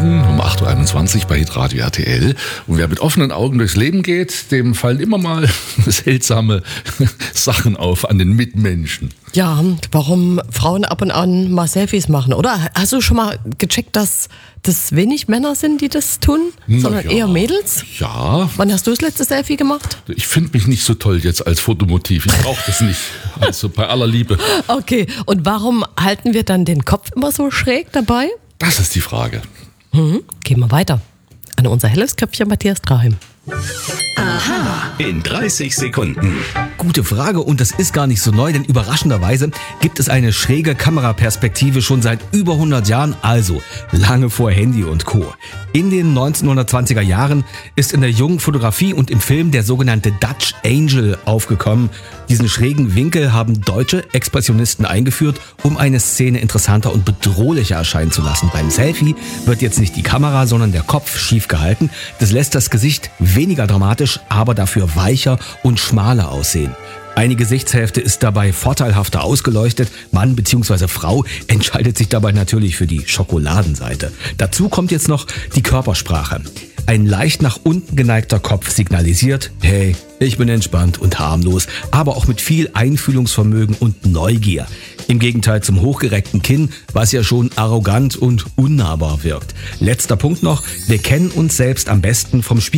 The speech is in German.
Morgen um 8.21 Uhr bei Hitradio RTL. Und wer mit offenen Augen durchs Leben geht, dem fallen immer mal seltsame Sachen auf an den Mitmenschen. Ja, warum Frauen ab und an mal Selfies machen, oder? Hast du schon mal gecheckt, dass das wenig Männer sind, die das tun, sondern eher Mädels? Ja. Wann hast du das letzte Selfie gemacht? Ich finde mich nicht so toll jetzt als Fotomotiv. Ich brauche das nicht. Also bei aller Liebe. Okay, und warum halten wir dann den Kopf immer so schräg dabei? Das ist die Frage. Gehen wir weiter. An unser helles Köpfchen Matthias Draheim. In 30 Sekunden. Gute Frage, und das ist gar nicht so neu, denn überraschenderweise gibt es eine schräge Kameraperspektive schon seit über 100 Jahren, also lange vor Handy und Co. In den 1920er Jahren ist in der jungen Fotografie und im Film der sogenannte Dutch Angel aufgekommen. Diesen schrägen Winkel haben deutsche Expressionisten eingeführt, um eine Szene interessanter und bedrohlicher erscheinen zu lassen. Beim Selfie wird jetzt nicht die Kamera, sondern der Kopf schief gehalten. Das lässt das Gesicht weniger dramatisch, aber dafür weicher und schmaler aussehen. Eine Gesichtshälfte ist dabei vorteilhafter ausgeleuchtet. Mann bzw. Frau entscheidet sich dabei natürlich für die Schokoladenseite. Dazu kommt jetzt noch die Körpersprache. Ein leicht nach unten geneigter Kopf signalisiert, hey, ich bin entspannt und harmlos, aber auch mit viel Einfühlungsvermögen und Neugier. Im Gegenteil zum hochgereckten Kinn, was ja schon arrogant und unnahbar wirkt. Letzter Punkt noch, wir kennen uns selbst am besten vom Spiel.